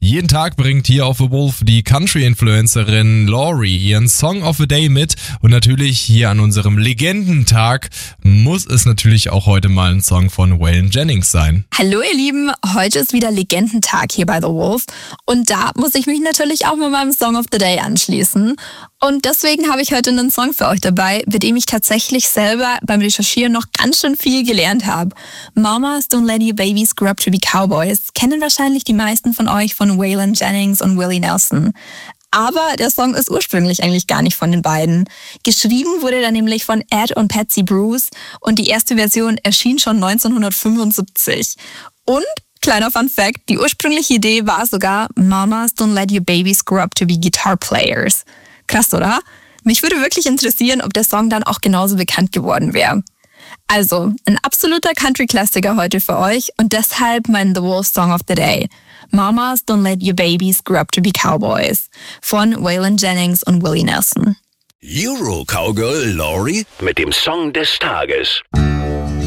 Jeden Tag bringt hier auf The Wolf die Country-Influencerin Laurie ihren Song of the Day mit. Und natürlich hier an unserem Legendentag muss es natürlich auch heute mal ein Song von Waylon Jennings sein. Hallo ihr Lieben, heute ist wieder Legendentag hier bei The Wolf. Und da muss ich mich natürlich auch mit meinem Song of the Day anschließen. Und deswegen habe ich heute einen Song für euch dabei, mit dem ich tatsächlich selber beim Recherchieren noch ganz schön viel gelernt habe. Mamas Don't Let Your Babies Grow Up to Be Cowboys kennen wahrscheinlich die meisten von euch von Waylon Jennings und Willie Nelson. Aber der Song ist ursprünglich eigentlich gar nicht von den beiden. Geschrieben wurde er nämlich von Ed und Patsy Bruce und die erste Version erschien schon 1975. Und kleiner Fun Fact, die ursprüngliche Idee war sogar Mamas Don't Let Your Babies Grow Up to Be Guitar Players. Krass, oder? Mich würde wirklich interessieren, ob der Song dann auch genauso bekannt geworden wäre. Also, ein absoluter Country-Klassiker heute für euch und deshalb mein The Wolf Song of the Day. Mamas Don't Let Your Babies Grow Up to Be Cowboys von Waylon Jennings und Willie Nelson. Euro Cowgirl Laurie mit dem Song des Tages.